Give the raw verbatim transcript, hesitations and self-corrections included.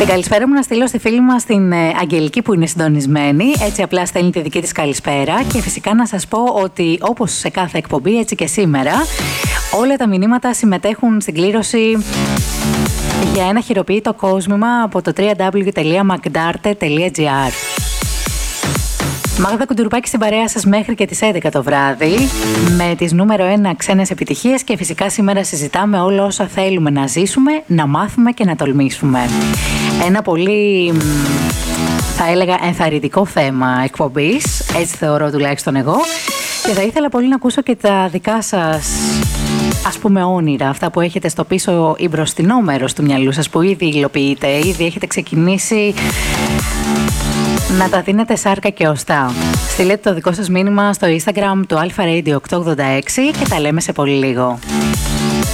Την καλησπέρα μου να στείλω στη φίλη μας την Αγγελική που είναι συντονισμένη. Έτσι απλά στέλνει τη δική της καλησπέρα. Και φυσικά να σας πω ότι όπως σε κάθε εκπομπή, έτσι και σήμερα, όλα τα μηνύματα συμμετέχουν στην κλήρωση για ένα χειροποίητο κόσμημα από το double-u double-u double-u τελεία μακντάρτε τελεία τζι άρ. Μάγδα Κουντουρπάκη στην παρέα σας μέχρι και τις έντεκα το βράδυ με τις νούμερο ένα ξένες επιτυχίες και φυσικά σήμερα συζητάμε όλα όσα θέλουμε να ζήσουμε, να μάθουμε και να τολμήσουμε. Ένα πολύ, θα έλεγα, ενθαρρυντικό θέμα εκπομπής, έτσι θεωρώ τουλάχιστον εγώ, και θα ήθελα πολύ να ακούσω και τα δικά σας, ας πούμε, όνειρα, αυτά που έχετε στο πίσω ή μπροστινό μέρος του μυαλού σας που ήδη υλοποιείτε, ήδη έχετε ξεκινήσει να τα δίνετε σάρκα και οστά. Στείλετε το δικό σας μήνυμα στο Instagram του Alpha Radio οκτακόσια ογδόντα έξι και τα λέμε σε πολύ λίγο.